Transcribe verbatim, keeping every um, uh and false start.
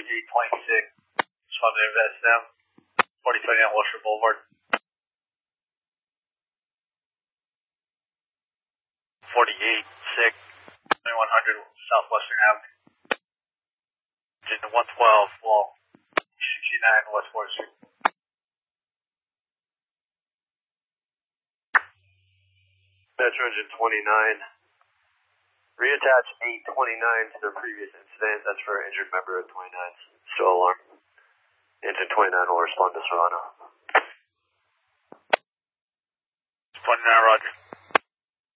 eight twenty-six. Respond to S M. forty twenty-nine Wilshire Boulevard. forty-eight six. twenty-one hundred Southwestern Avenue. Engine one twelve, wall. sixty-nine West fourth Street. Metro Engine twenty-nine. Reattach eight twenty-nine to the previous incident. That's for an injured member of twenty-nine. Still alarm. Engine twenty-nine will respond to Serrano. twenty-nine, roger.